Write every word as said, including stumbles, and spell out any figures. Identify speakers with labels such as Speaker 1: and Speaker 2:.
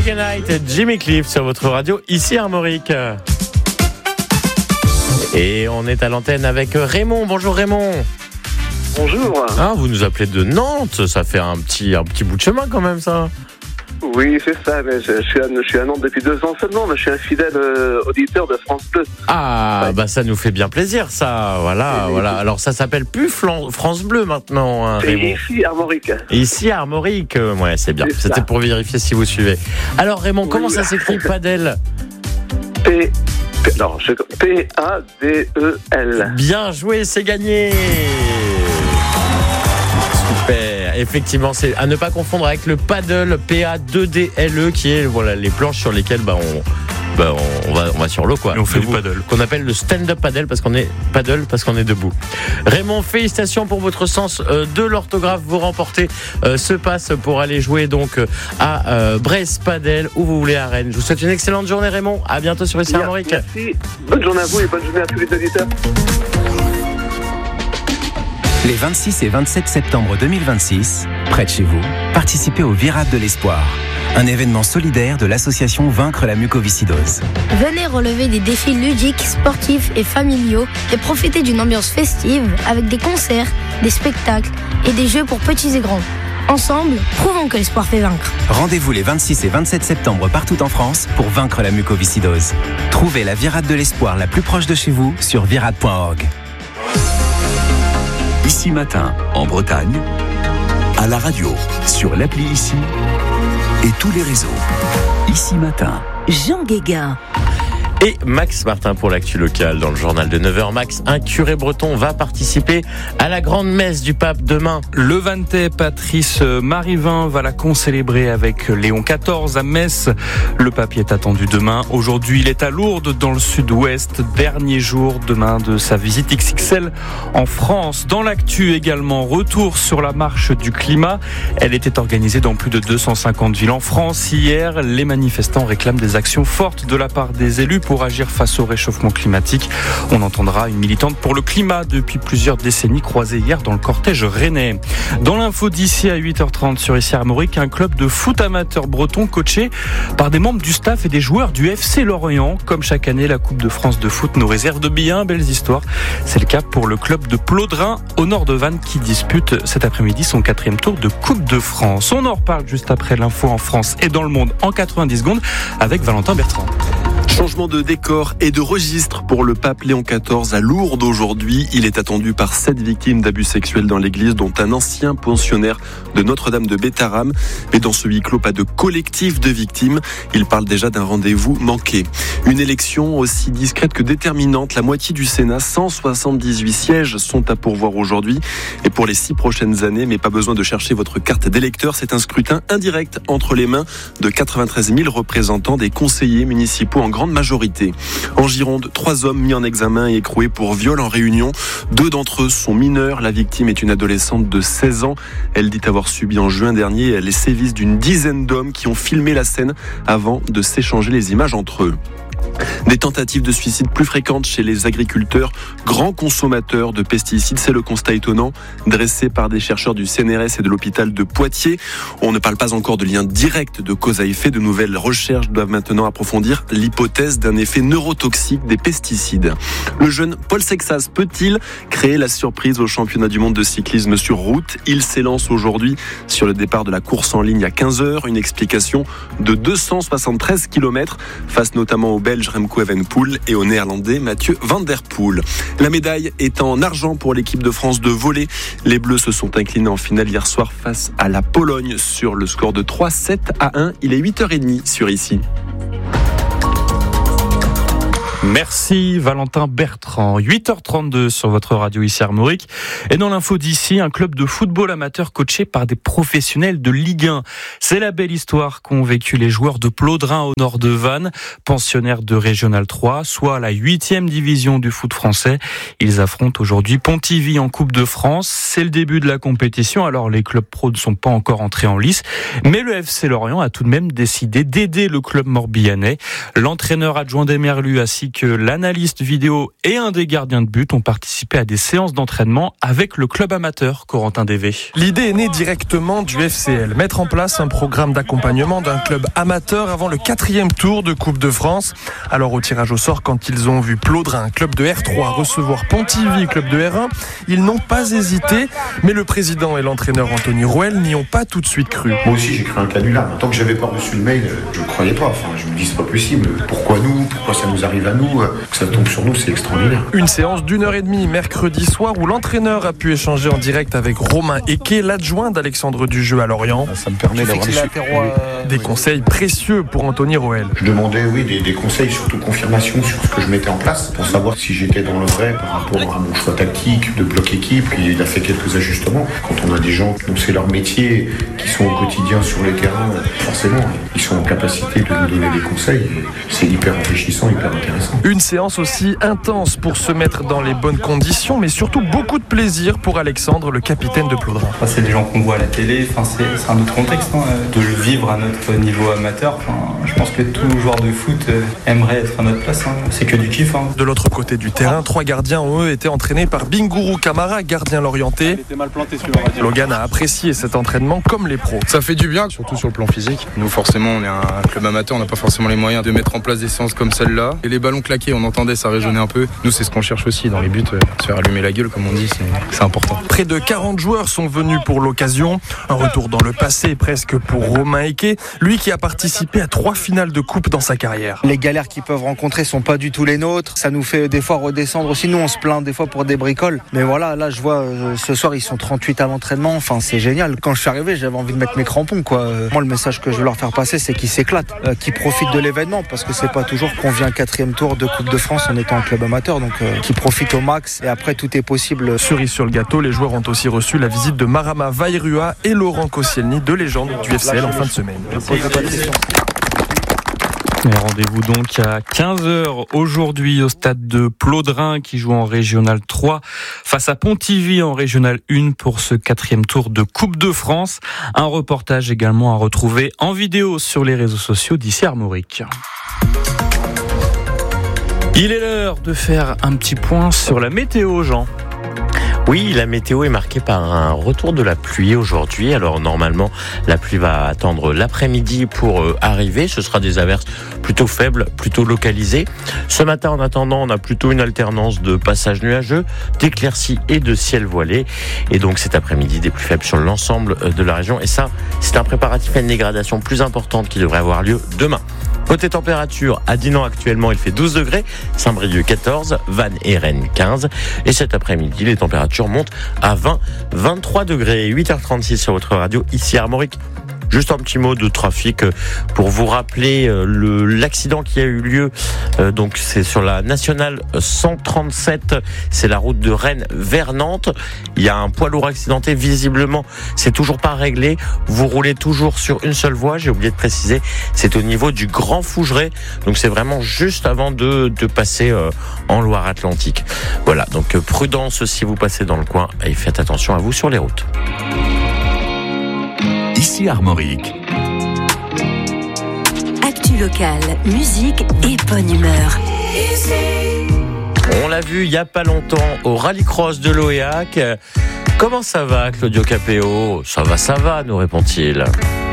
Speaker 1: Reggae Night et Jimmy Cliff sur votre radio, ici Armorique. Et on est à l'antenne avec Raymond. Bonjour Raymond.
Speaker 2: Bonjour.
Speaker 1: Ah, vous nous appelez de Nantes, ça fait un petit, un petit bout de chemin quand même ça.
Speaker 2: Oui, c'est ça, mais je, je, suis à, je suis à Nantes depuis deux ans seulement, mais je suis un fidèle euh, auditeur de France Bleu.
Speaker 1: Ah, ouais. Bah ça nous fait bien plaisir ça, voilà, oui, voilà. Oui. Alors ça s'appelle plus Flan- France Bleu maintenant, hein,
Speaker 2: c'est
Speaker 1: Raymond.
Speaker 2: Ici Armorique.
Speaker 1: Ici Armorique, ouais, c'est bien.
Speaker 2: C'est
Speaker 1: C'était
Speaker 2: ça.
Speaker 1: pour vérifier si vous suivez. Alors Raymond,
Speaker 2: oui,
Speaker 1: comment
Speaker 2: oui.
Speaker 1: ça s'écrit Padel?
Speaker 2: P... P... Non, je... P A D E L.
Speaker 1: Bien joué, c'est gagné. Super. Effectivement, c'est à ne pas confondre avec le paddle, P A deux D L E, qui est voilà les planches sur lesquelles bah on bah on, on va on va sur l'eau quoi.
Speaker 3: Et on fait
Speaker 1: debout,
Speaker 3: du paddle.
Speaker 1: Qu'on appelle le stand-up paddle parce qu'on est paddle parce qu'on est debout. Raymond, félicitations pour votre sens euh, de l'orthographe. Vous remportez euh, ce pass pour aller jouer donc à euh, Brest Padel où vous voulez à Rennes. Je vous souhaite une excellente journée Raymond. À bientôt sur ici Armorique.
Speaker 2: Merci. Bonne journée à vous et bonne journée à tous les auditeurs.
Speaker 4: Les vingt-six et vingt-sept septembre deux mille vingt-six, près de chez vous, participez au Virade de l'Espoir, un événement solidaire de l'association Vaincre la mucoviscidose.
Speaker 5: Venez relever des défis ludiques, sportifs et familiaux et profiter d'une ambiance festive avec des concerts, des spectacles et des jeux pour petits et grands. Ensemble, prouvons que l'espoir fait vaincre.
Speaker 4: Rendez-vous les vingt-six et vingt-sept septembre partout en France pour vaincre la mucoviscidose. Trouvez la Virade de l'Espoir la plus proche de chez vous sur virade point org.
Speaker 6: Ici Matin, en Bretagne, à la radio, sur l'appli Ici et tous les réseaux. Ici Matin.
Speaker 7: Jean Guéguin.
Speaker 1: Et Max Martin pour l'actu locale dans le journal de neuf heures. Max, un curé breton va participer à la grande messe du pape demain.
Speaker 3: Le Vantais Patrice Marivin va la concélébrer avec Léon quatorze à Metz. Le pape y est attendu demain. Aujourd'hui, il est à Lourdes dans le sud-ouest. Dernier jour demain de sa visite X X L en France. Dans l'actu également, retour sur la marche du climat. Elle était organisée dans plus de deux cent cinquante villes en France. Hier, les manifestants réclament des actions fortes de la part des élus pour agir face au réchauffement climatique. On entendra une militante pour le climat depuis plusieurs décennies croisée hier dans le cortège rennais. Dans l'info d'ici à huit heures trente sur Ici Armorique, un club de foot amateur breton coaché par des membres du staff et des joueurs du F C Lorient. Comme chaque année, la Coupe de France de foot nous réserve de bien belles histoires. C'est le cas pour le club de Plodrin au nord de Vannes qui dispute cet après-midi son quatrième tour de Coupe de France. On en reparle juste après l'info en France et dans le monde en quatre-vingt-dix secondes avec Valentin Bertrand.
Speaker 8: Changement de décor et de registre pour le pape Léon quatorze à Lourdes aujourd'hui. Il est attendu par sept victimes d'abus sexuels dans l'église, dont un ancien pensionnaire de Notre-Dame de Bétharram. Mais dans ce huis clos, pas de collectif de victimes. Il parle déjà d'un rendez-vous manqué. Une élection aussi discrète que déterminante. La moitié du Sénat, cent soixante-dix-huit sièges, sont à pourvoir aujourd'hui. Et pour les six prochaines années, mais pas besoin de chercher votre carte d'électeur, c'est un scrutin indirect entre les mains de quatre-vingt-treize mille représentants des conseillers municipaux en grande majorité. En Gironde, trois hommes mis en examen et écroués pour viol en réunion. Deux d'entre eux sont mineurs. La victime est une adolescente de seize ans. Elle dit avoir subi en juin dernier les sévices d'une dizaine d'hommes qui ont filmé la scène avant de s'échanger les images entre eux. Des tentatives de suicide plus fréquentes chez les agriculteurs, grands consommateurs de pesticides. C'est le constat étonnant dressé par des chercheurs du C N R S et de l'hôpital de Poitiers. On ne parle pas encore de lien direct de cause à effet. De nouvelles recherches doivent maintenant approfondir l'hypothèse d'un effet neurotoxique des pesticides. Le jeune Paul Sexas peut-il créer la surprise au championnat du monde de cyclisme sur route? Il s'élance aujourd'hui sur le départ de la course en ligne à quinze heures. Une explication de deux cent soixante-treize kilomètres face notamment au Belge Remco Evenepoel et au Néerlandais Mathieu Van Der Poel. La médaille est en argent pour l'équipe de France de volley. Les Bleus se sont inclinés en finale hier soir face à la Pologne sur le score de trois sept à un. Il est huit heures trente sur Ici.
Speaker 3: Merci Valentin Bertrand. huit heures trente-deux sur votre radio Ici Armorique. Et dans l'info d'ici, un club de football amateur coaché par des professionnels de Ligue un. C'est la belle histoire qu'ont vécu les joueurs de Plodrin au nord de Vannes, pensionnaires de Régional trois, soit la huitième division du foot français. Ils affrontent aujourd'hui Pontivy en Coupe de France. C'est le début de la compétition, alors les clubs pro ne sont pas encore entrés en lice. Mais le F C Lorient a tout de même décidé d'aider le club morbihanais. L'entraîneur adjoint des Merlus a signé ainsi que l'analyste vidéo et un des gardiens de but ont participé à des séances d'entraînement avec le club amateur Corentin Dévé.
Speaker 7: L'idée est née directement du F C L, mettre en place un programme d'accompagnement d'un club amateur avant le quatrième tour de Coupe de France. Alors au tirage au sort, quand ils ont vu Plaudrin, club de R trois, recevoir Pontivy, club de R un, ils n'ont pas hésité, mais le président et l'entraîneur Anthony Rouel n'y ont pas tout de suite cru.
Speaker 9: Moi aussi j'ai créé un canular. Tant que j'avais pas reçu le mail, je ne croyais pas. Enfin, je me dis c'est pas possible. Pourquoi nous ? Pourquoi ça nous arrive à nous ? Que ça tombe sur nous, c'est extraordinaire.
Speaker 7: Une séance d'une heure et demie mercredi soir où l'entraîneur a pu échanger en direct avec Romain Eke, l'adjoint d'Alexandre Dujeu à Lorient.
Speaker 9: Ça me permet d'avoir des,
Speaker 7: euh, des conseils précieux pour Anthony Rouel.
Speaker 9: Je demandais oui des, des conseils, surtout confirmation sur ce que je mettais en place pour savoir si j'étais dans le vrai par rapport à mon choix tactique de bloc équipe. Puis il a fait quelques ajustements. Quand on a des gens dont c'est leur métier, qui sont au quotidien sur les terrains, forcément ils sont en capacité de nous donner des conseils. C'est hyper enrichissant, hyper intéressant.
Speaker 7: Une séance aussi intense pour se mettre dans les bonnes conditions, mais surtout beaucoup de plaisir pour Alexandre, le capitaine de Plaudrin.
Speaker 10: Enfin, c'est des gens qu'on voit à la télé, enfin, c'est, c'est un autre contexte, hein, de le vivre à notre niveau amateur. Enfin, je pense que tout joueur de foot aimerait être à notre place. Hein. C'est que du kiff. Hein.
Speaker 7: De l'autre côté du terrain, trois gardiens ont eux été entraînés par Bingourou Kamara, gardien l'orienté. Logan a apprécié cet entraînement comme les pros.
Speaker 11: Ça fait du bien, surtout sur le plan physique. Nous forcément, on est un club amateur, on n'a pas forcément les moyens de mettre en place des séances comme celle-là. Et les ballons claqués, on entendait, ça résonnait un peu. Nous, c'est ce qu'on cherche aussi dans les buts, euh, se faire allumer la gueule, comme on dit, c'est, c'est important.
Speaker 7: Près de quarante joueurs sont venus pour l'occasion. Un retour dans le passé presque pour Romain Eke, lui qui a participé à trois finales de coupe dans sa carrière.
Speaker 12: Les galères qu'ils peuvent rencontrer sont pas du tout les nôtres. Ça nous fait des fois redescendre aussi. Nous, on se plaint des fois pour des bricoles. Mais voilà, là, je vois, euh, ce soir, ils sont trente-huit à l'entraînement. Enfin, c'est génial. Quand je suis arrivé, j'avais envie de mettre mes crampons, quoi. Euh, moi, le message que je veux leur faire passer, c'est qu'ils s'éclatent, euh, qu'ils profitent de l'événement, parce que c'est pas toujours qu'on vient quatrième tour de Coupe de France en étant un club amateur. Donc, euh, qu'ils profitent au max. Et après, tout est possible.
Speaker 7: Cerise sur le gâteau, les joueurs ont aussi reçu la visite de Marama Vairua et Laurent Koscielny, deux légendes du F C L en fin de semaine.
Speaker 3: Et rendez-vous donc à quinze heures aujourd'hui au stade de Plaudrin qui joue en Régional trois face à Pontivy en Régional un pour ce quatrième tour de Coupe de France. Un reportage également à retrouver en vidéo sur les réseaux sociaux d'ici Armorique. Il est l'heure de faire un petit point sur la météo, Jean.
Speaker 1: Oui, la météo est marquée par un retour de la pluie aujourd'hui. Alors normalement, la pluie va attendre l'après-midi pour euh, arriver. Ce sera des averses plutôt faibles, plutôt localisées. Ce matin, en attendant, on a plutôt une alternance de passages nuageux, d'éclaircies et de ciel voilé. Et donc cet après-midi, des pluies faibles sur l'ensemble de la région. Et ça, c'est un préparatif à une dégradation plus importante qui devrait avoir lieu demain. Côté température, à Dinan actuellement, il fait douze degrés, Saint-Brieuc quatorze, Vannes et Rennes quinze. Et cet après-midi, les températures montent à vingt, vingt-trois degrés. huit heures trente-six sur votre radio, ici Armorique. Juste un petit mot de trafic pour vous rappeler le, l'accident qui a eu lieu. Euh, donc c'est sur la nationale cent trente-sept, c'est la route de Rennes vers Nantes. Il y a un poids lourd accidenté, visiblement c'est toujours pas réglé. Vous roulez toujours sur une seule voie, j'ai oublié de préciser, c'est au niveau du Grand Fougeray. Donc c'est vraiment juste avant de, de passer euh, en Loire-Atlantique. Voilà, donc prudence si vous passez dans le coin et faites attention à vous sur les routes.
Speaker 6: Ici Armorique.
Speaker 13: Actu locale, musique et bonne humeur.
Speaker 1: On l'a vu il y a pas longtemps au rallycross de l'Oéac. Comment ça va, Claudio Capéo ? Ça va, ça va, nous répond-il.